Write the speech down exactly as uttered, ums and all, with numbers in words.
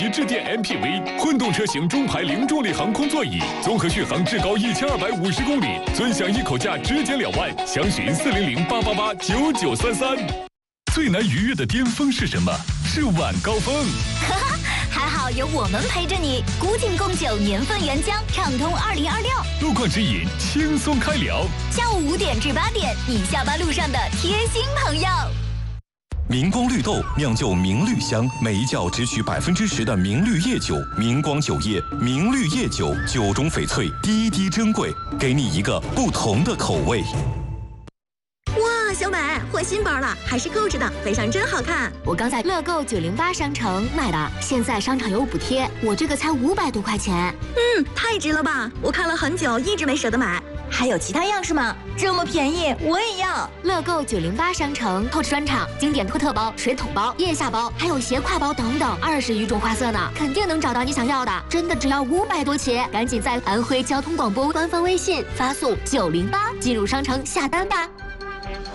一致电 M P V 混动车型中排零重力航空座椅，综合续航至高一千二百五十公里，尊享一口价直减两万，详询四零零八八八九九三三。最难逾越的巅峰是什么？是晚高峰。 哈哈，还好有我们陪着你，古井贡酒年份原浆，畅通二零二六。 路况指引，轻松开聊。 下午五点至八点，你下班路上的贴心朋友。 明光绿豆酿就明绿香，每一窖只取百分之十的明绿叶酒。明光酒业明绿叶酒，酒中翡翠，滴滴珍贵，给你一个不同的口味。 哇，小美换新包了，还是购置的，背上真好看。 我刚在乐购九零八商城买的，现在商场有补贴，我这个才五百多块钱。 嗯，太值了吧！我看了很久，一直没舍得买。 还有其他样式吗？这么便宜，我也要！乐购九零八商城透视专场，经典托特包、水桶包、腋下包，还有斜挎包等等，二十余种花色呢，肯定能找到你想要的。真的只要五百多起，赶紧在安徽交通广播官方微信发送九零八进入商城下单吧。